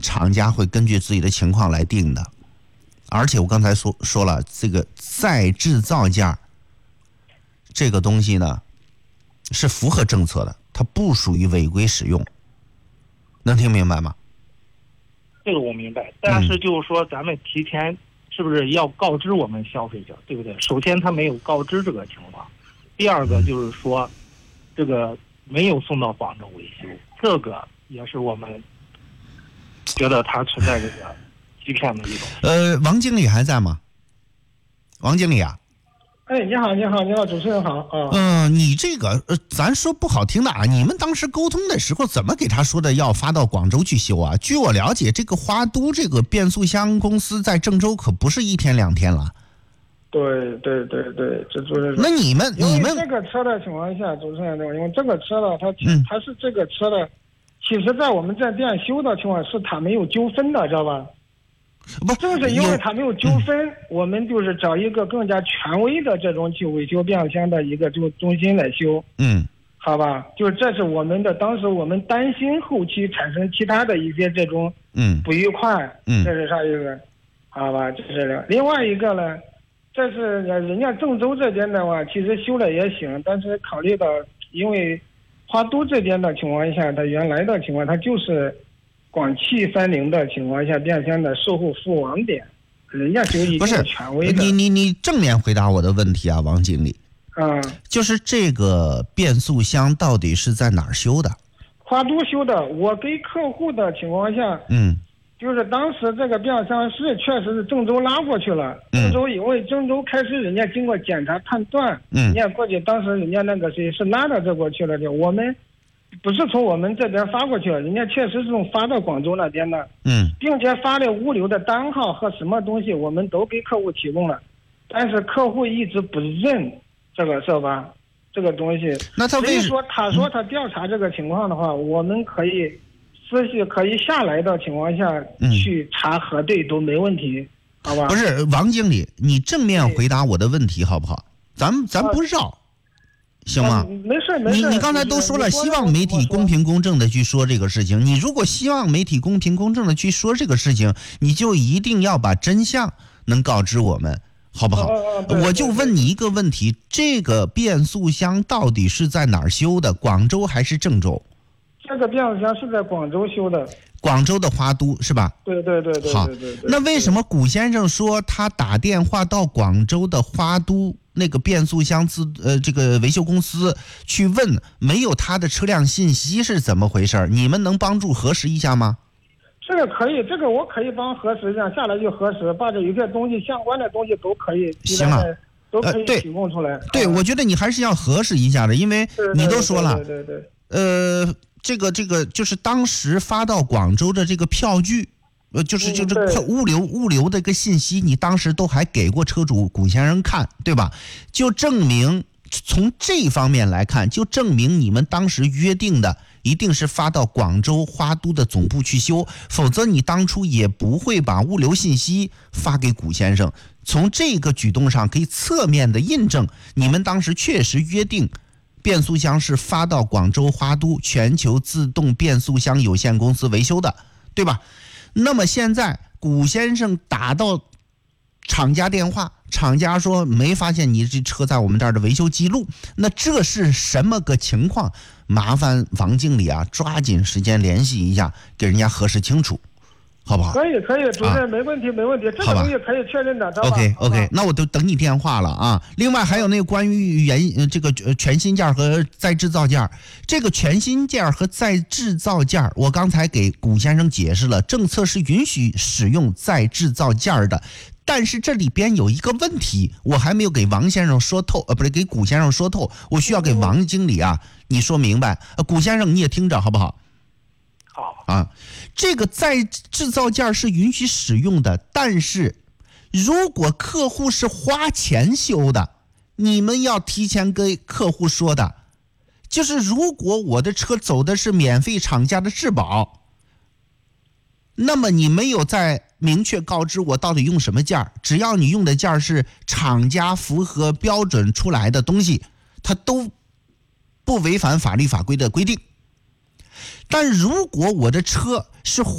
厂家会根据自己的情况来定的。而且我刚才说了，这个再制造件这个东西呢，是符合政策的，它不属于违规使用。能听明白吗？ 这个我明白，但是就是说咱们提前是不是要告知我们消费者，对不对？首先他没有告知这个情况，第二个就是说这个没有送到广州维修，这个也是我们觉得它存在这个欺骗的一种。 王经理还在吗？王经理啊。 哎，你好，主持人好啊。 你这个咱说不好听的啊，你们当时沟通的时候怎么给他说的要发到广州去修啊？据我了解，这个华都这个变速箱公司在郑州可不是1天2天了。 对，这主持人。 那你们这个车的情况下，主持人，因为这个车呢，它是这个车的，其实在我们这店修的情况是它没有纠纷的，知道吧？ 不， 正是因为它没有纠纷，我们就是找一个更加权威的这种去维修变速箱的一个中心来修。好吧，就是这是我们的，当时我们担心后期产生其他的一些这种不愉快。这是上一个，好吧，这是另外一个呢，这是人家郑州这边的话，其实修了也行，但是考虑到因为华都这边的情况下，它原来的情况它就是广汽30的情况下，变速箱的售后服务网点，人家就已经是权威的。 你正面回答我的问题啊，王经理。就是这个变速箱到底是在哪儿修的？ 华都修的。我给客户的情况下，就是当时这个变速箱是确实是郑州拉过去了。郑州因为郑州开始人家经过检查判断，人家过去当时人家那个谁是拉到这过去了的，我们不是从我们这边发过去，人家确实是从发到广州那边的，并且发的物流的单号和什么东西我们都给客户提供了，但是客户一直不认这个是吧？这个东西， 那他为所以说他说他调查这个情况的话，我们可以思绪可以下来的情况下去查核对都没问题，好吧？ 不是王经理，你正面回答我的问题好不好？咱不绕。行吗？ 没事。 你刚才都说了，希望媒体公平公正的去说这个事情。你如果希望媒体公平公正的去说这个事情，你就一定要把真相能告知我们，好不好？我就问你一个问题，这个变速箱到底是在哪儿修的？广州还是郑州？ 这个变速箱是在广州修的。 广州的华都是吧？ 对。 好，那为什么古先生说他打电话到广州的华都那个变速箱这个维修公司去问，没有他的车辆信息是怎么回事？你们能帮助核实一下吗？ 这个可以，这个我可以帮核实一下，下来就核实，把这一些东西相关的东西都可以， 行了， 都可以提供出来。 对，我觉得你还是要核实一下的，因为你都说了， 对。 这个就是当时发到广州的这个票据，就是物流的一个信息，你当时都还给过车主古先生看，对吧？就证明从这方面来看，就证明你们当时约定的一定是发到广州华都的总部去修，否则你当初也不会把物流信息发给古先生。从这个举动上可以侧面的印证，你们当时确实约定变速箱是发到广州华都全球自动变速箱有限公司维修的，对吧？那么现在古先生打到厂家电话，厂家说没发现你这车在我们这儿的维修记录，那这是什么个情况？麻烦王经理啊，抓紧时间联系一下，给人家核实清楚，好不好？ 可以，主任，没问题，这个东西可以确认的。 OK， 那我都等你电话了啊。另外还有那个关于这个全新件和再制造件，这个全新件和再制造件，我刚才给古先生解释了，政策是允许使用再制造件的。但是这里边有一个问题，我还没有给王先生说透，不是给古先生说透，我需要给王经理啊，你说明白。古先生你也听着好不好？ 好啊，这个再制造件是允许使用的，但是如果客户是花钱修的，你们要提前跟客户说的，就是如果我的车走的是免费厂家的质保，那么你没有再明确告知我到底用什么件，只要你用的件是厂家符合标准出来的东西，它都不违反法律法规的规定。但如果我的车是